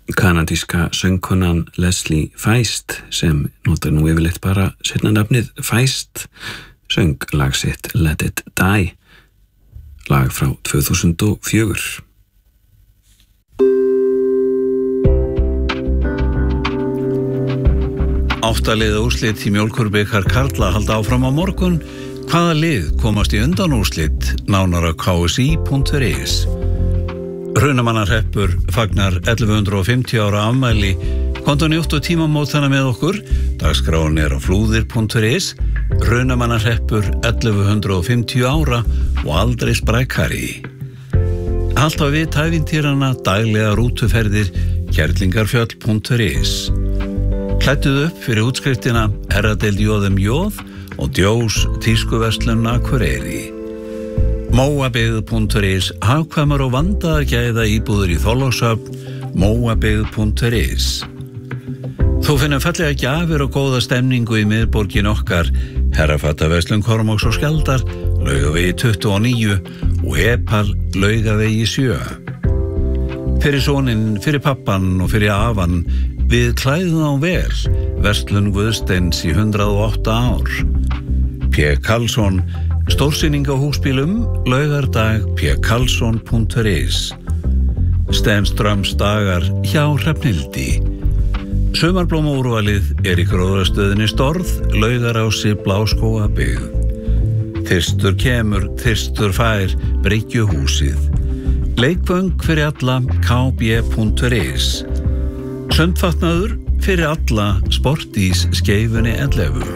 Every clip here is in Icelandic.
Kanadíska söngkonan Leslie Feist, sem notar nú yfirleitt bara seinna nafnið Feist, söng lag sitt Let It Die, lag frá 2004. Áttaliða úrslit í mjólkurbikar karla halda áfram á morgun. Hvaða lið komast í undanúrslit? Nánar á ksi.is. Hrunamannahreppur fagnar 1150 ára afmæli. Komdu og njóttu tímamótana með okkur. Dagskráin á flúðir.is. Hrunamannahreppur 1150 ára og aldrei sprækari. Alltaf við ævintýrana, daglega rútuferðir, kerlingarfjöll.is. Klædduð upp fyrir útskriftina Herradeild Jóð og Djós tískuverslun Akureyri. Móabyggð.is, hagkvæmar og vandaðar gæða íbúðir í Þorlákshöfn, móabyggð.is. Þú finnum fallega gjafir og góða stemningu í miðborgin okkar, Herrafattaverslun Kormáks og Skjaldar, Laugavegi 29 og Epal, Laugavegi 7. Fyrir soninn, fyrir pappan og fyrir afan, við klæðum á vel, verslun Guðsteins í 108 ár. P. Karlsson, stórsýning á húsbílum, laugardag pkarlsson.is. Stenströms dagar hjá Hrafnhildi. Sumarblómaúrvalið í gróðrastöðinni Storð, Laugarási, Bláskógabyggð. Þyrstur kemur, þyrstur fær, Bryggjuhúsið. Leikvöng fyrir alla, kb.is. Sundfatnaður fyrir alla, Sportís Skeifunni 11.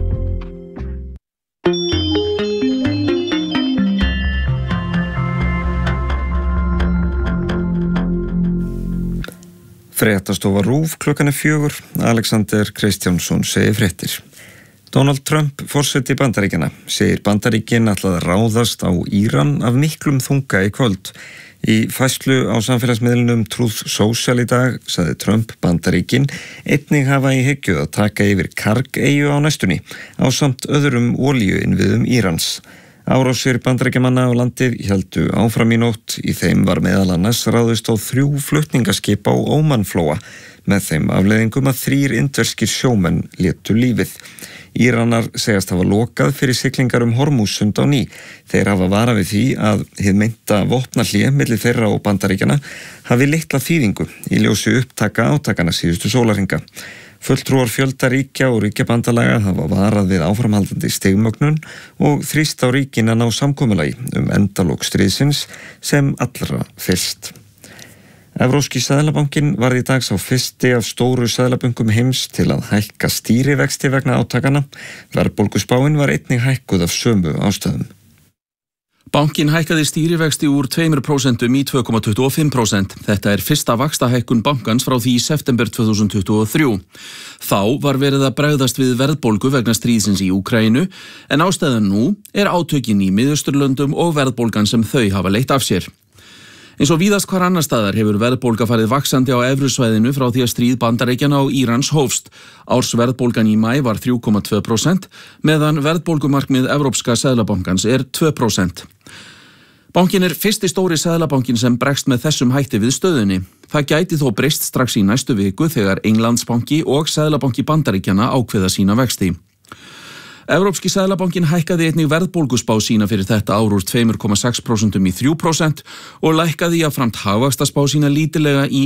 Fréttastofa RÚV klukkan 4. Alexander Kristjánsson segir fréttir. Donald Trump, forseti Bandaríkjanna, segir Bandaríkin ætlað að ráðast á Íran af miklum þunga í kvöld. Í færslu á samfélagsmiðlunum Truth Social í dag sagði Trump Bandaríkin einnig hafa í hyggju að taka yfir Karg-eyju á næstunni ásamt öðrum olíuinnviðum Írans. Árásir Bandaríkjamanna á landið héldu áfram í nótt. Í þeim var meðal annars ráðist á 3 flutningaskip á Ómanflóa með þeim afleiðingum að 3 indverskir sjómenn létu lífið. Íranar segjast hafa lokað fyrir siglingar Hormúzsund á ný. Þeir hafa varað við því að hið meinta vopnahlé milli þeirra og Bandaríkjanna hafi litla þýðingu í ljósi upptaka átakana síðustu sólarhringa. Fulltrúar fjölda ríkja og ríkjabandalaga hafa varað við áframhaldandi stigmögnun og þrýst á ríkin að ná samkomulagi endalok stríðsins sem allra fyrst. Evrópski seðlabankinn varð í dag sá fyrsti af stóru seðlabönkum heims til að hækka stýrivexti vegna átakana. Verðbólguspáin var einnig hækkuð af sömu ástæðum. Bankinn hækkaði stýrivexti úr 2% í 2,25%. Þetta er fyrsta vaxtahækkun bankans frá því í september 2023. Þá var verið að bregðast við verðbólgu vegna stríðsins í Úkraínu, en ástæðan nú er átökin í Miðausturlöndum og verðbólgan sem þau hafa leitt af sér. Eins og víðast hvar annar staðar hefur verðbólga farið vaxandi á evrusvæðinu frá því að stríð Bandaríkjanna og Írans hófst. Ársverðbólgan í maí var 3,2%, meðan verðbólgumarkmið Evrópska seðlabankans er 2%. Bankinn er fyrsti stóri seðlabankinn sem bregst með þessum hætti við stöðunni. Það gæti þó breyst strax í næstu viku þegar Englandsbanki og Seðlabanki Bandaríkjanna ákveða sína vexti. Evrópski seðlabankinn hækkaði einnig verðbólguspá sína fyrir þetta ár úr 2,6% í 3% og lækkaði jafnframt hagvaxtaspá sína lítillega í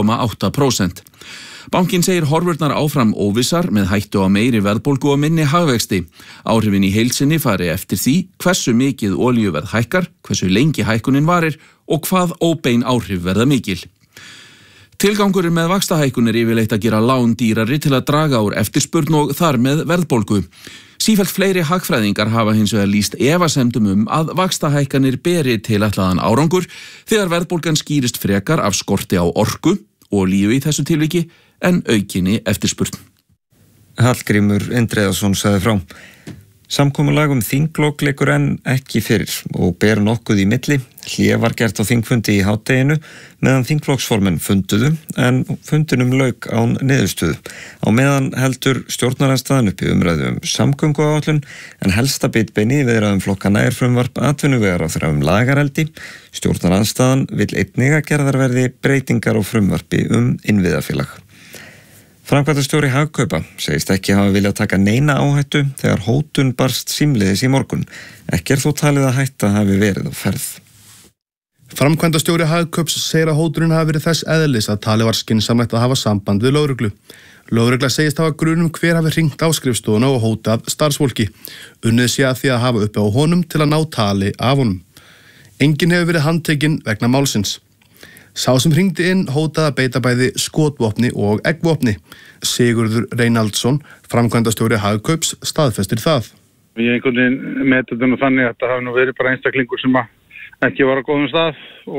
0,8%. Bankinn segir horfurnar áfram óvissar með hættu á meiri verðbólgu og minni hagvexti. Áhrifin í heild sinni fari eftir því hversu mikið olíuverð hækkar, hversu lengi hækkunin varir og hvað óbein áhrif verða mikil. Tilgangurinn með vaxtahækkun er yfirleitt að gera lán dýrari til að draga úr eftirspurn og þar með verðbólgu. Sífellt fleiri hagfræðingar hafa hins vegar lýst efasemdum að vaxtahækkanir beri tilætlaðan árangur þegar verðbólgan skýrist frekar af skorti á orku, olíu í þessu tilviki, en aukinni eftirspurn. Hallgrímur Indriðason sagði frá. Samkomulag þinglok leikur enn ekki fyrir og ber nokkuð í milli. Hlé var gert á þingfundi í hádeginu meðan þingflokksformenn funduðu en fundinum lauk án niðurstöðu. Á meðan heldur stjórnarandstaðan uppi umræðu samgönguáætlun en helsta bitbeini í viðræðum flokkana frumvarp atvinnuvegaráðherra lagareldi. Stjórnarandstaðan vill einnig að gerðar verði breytingar á frumvarpi innviðafélag. Framkvæmdastjóri Hagkaupa segist ekki hafa viljað taka neina áhættu þegar hótun barst símleiðis í morgun. Ekki þó talið að hætta hafi verið á ferð. Framkvæmdastjóri Hagkaups segir að hótunin hafi verið þess eðlis að talið var skynsamlegt að hafa samband við lögreglu. Lögregla segist hafa grun hver hafi hringt á skrifstofuna og hótað starfsfólki. Unnið sé að því að hafa uppi á honum til að ná tali af honum. Enginn hefur verið handtekinn vegna málsins. Sá sem hringdi inn hótaði að beita bæði skotvopni og eggvopni. Sigurður Reynaldsson, framkvæmdastjóri Hagkaups, staðfestir það. Ég einhvern veginn meti þetta þannig að þetta hafi nú verið bara einstaklingur sem ekki var á góðum stað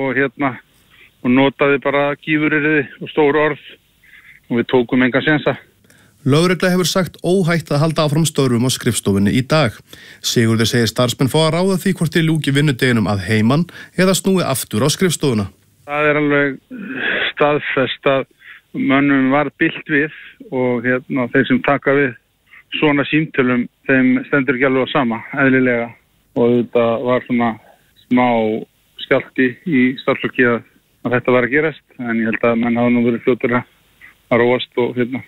og notaði bara gífuryrði og stóru orð og við tókum engan sénsa. Lögregla hefur sagt óhætt að halda áfram störfum á skrifstofunni í dag. Sigurður segir starfsmenn fá að ráða því hvort þeir ljúki vinnudeginum að heiman eða snúi aftur á skrifstofuna. Það alveg staðfest að mönnum var bilt við og þeir sem taka við svona símtölum, þeim stendur ekki alveg á sama, eðlilega. Og þetta var svona smá skjálfti í starfsfólki að þetta var að gerast, en ég held að menn hafa nú verið fljótur að róast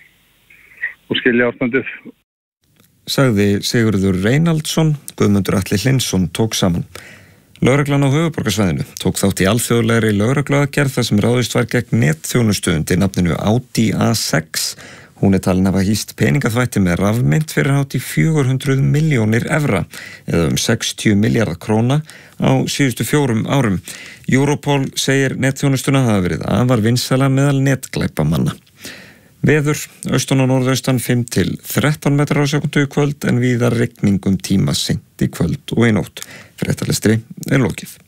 og skilja ástandið. Sagði Sigurður Reynaldsson, Guðmundur Atli Hlynsson tók saman. Lögreglan á höfuðborgarsvæðinu tók þátt í alþjóðlegri lögregluaðgerð þar sem ráðist var gegn netþjónustu undir nafninu Audi A6. Hún talin hafa hýst peningaþvætti með rafmynt fyrir hátt í 400 milljónir evra eða 60 milljarða króna á síðustu 4 árum. Europol segir netþjónustuna hafa verið afar vinsæla meðal netglæpamanna. Veður, austan og norðaustan 5 til 13 metrar á sekúndu í kvöld en víðar rigning tíma seint í kvöld og í nótt. Fréttalestri lokið.